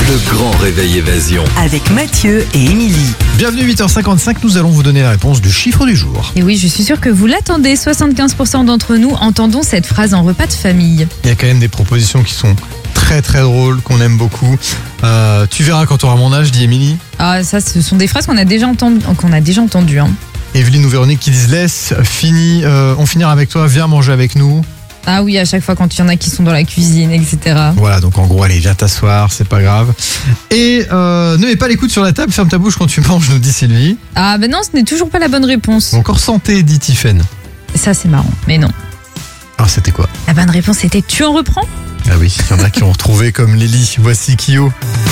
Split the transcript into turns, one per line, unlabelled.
Le grand réveil évasion.
Avec Mathieu et Émilie.
Bienvenue 8h55, nous allons vous donner la réponse du chiffre du jour.
Et oui, je suis sûre que vous l'attendez. 75% d'entre nous entendons cette phrase en repas de famille.
Il y a quand même des propositions qui sont très très drôles, qu'on aime beaucoup. Tu verras quand tu auras mon âge, dit Émilie.
Ah, ça, ce sont des phrases qu'on a déjà entendues. Hein.
Evelyne ou Véronique qui disent laisse, on finira avec toi, viens manger avec nous.
Ah oui, à chaque fois quand il y en a qui sont dans la cuisine, etc.
Voilà, donc en gros, allez, viens t'asseoir, c'est pas grave. Et ne mets pas les coudes sur la table, ferme ta bouche quand tu manges, nous dit Sylvie.
Ah ben non, ce n'est toujours pas la bonne réponse.
Encore santé, dit Tiffaine.
Ça, c'est marrant, mais non.
Alors c'était quoi?
La bonne réponse était tu en reprends?
Ah oui, il y en a qui ont retrouvé comme Lélie. Voici Kyo.